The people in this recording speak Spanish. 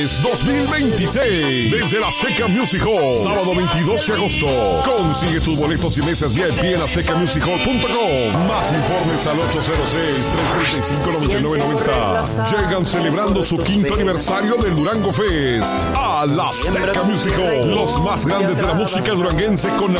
Fest 2026 desde la Azteca Music Hall, sábado 22 de agosto. Consigue tus boletos y mesas VIP en aztecamusichall.com. Más informes al 806-335-9990. Llegan celebrando su quinto aniversario del Durango Fest a la Azteca Music Hall. Los más grandes de la música duranguense con